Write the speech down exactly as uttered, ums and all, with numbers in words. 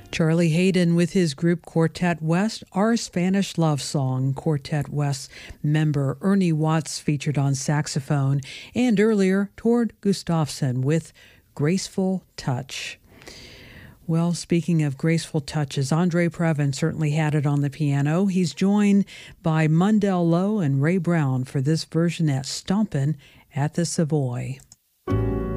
Charlie Haydn with his group Quartet West, Our Spanish Love Song. Quartet West member Ernie Watts featured on saxophone, and earlier Tord Gustafsson with Graceful Touch. Well, speaking of graceful touches, Andre Previn certainly had it on the piano. He's joined by Mundell Lowe and Ray Brown for this version at Stompin' at the Savoy.